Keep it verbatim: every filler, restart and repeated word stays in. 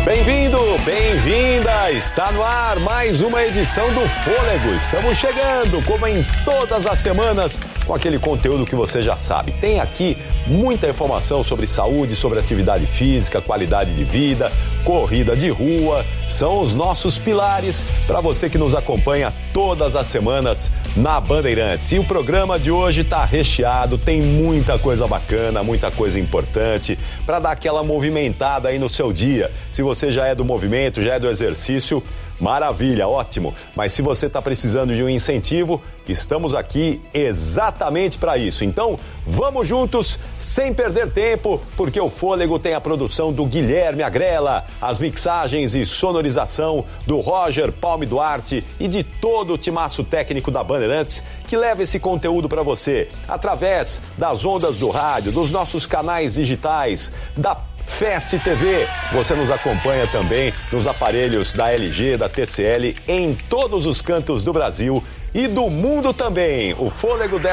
Bem-vindo, bem-vinda! Está no ar mais uma edição do Fôlego. Estamos chegando, como em todas as semanas, com aquele conteúdo que você já sabe. Tem aqui muita informação sobre saúde, sobre atividade física, qualidade de vida, corrida de rua. São os nossos pilares para você que nos acompanha todas as semanas na Bandeirantes. E o programa de hoje está recheado, tem muita coisa bacana, muita coisa importante para dar aquela movimentada aí no seu dia. Se você já é do movimento, já é do exercício, maravilha, ótimo. Mas se você está precisando de um incentivo, estamos aqui exatamente para isso. Então, vamos juntos, sem perder tempo, porque o Fôlego tem a produção do Guilherme Agrela, as mixagens e sonorização do Roger Palme Duarte e de todo o timaço técnico da Bandeirantes, que leva esse conteúdo para você, através das ondas do rádio, dos nossos canais digitais, da Fast T V. Você nos acompanha também nos aparelhos da L G, da T C L, em todos os cantos do Brasil e do mundo também. O Fôlego